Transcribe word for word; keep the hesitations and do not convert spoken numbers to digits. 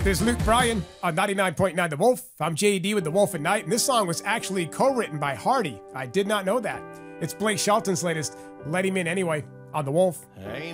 This is Luke Bryan on ninety-nine point nine The Wolf. I'm J D with The Wolf at Night, and this song was actually co-written by Hardy. I did not know that. It's Blake Shelton's latest Let Him In Anyway on The Wolf. Hey.